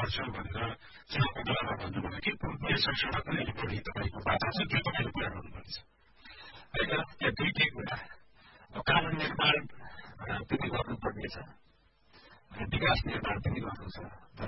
पर्छ भनेर चुनावको बेलामा भन्नुभयो कि परिसरसँग पनि बढी तपाईँको बाधा छ, त्यो तपाईँले कुरा गर्नुपर्छ। होइन, त्यहाँ दुईटै कुरा, कानुन निर्माण पनि गर्नुपर्ने छ, विकास निर्माण पनि गर्नु छ।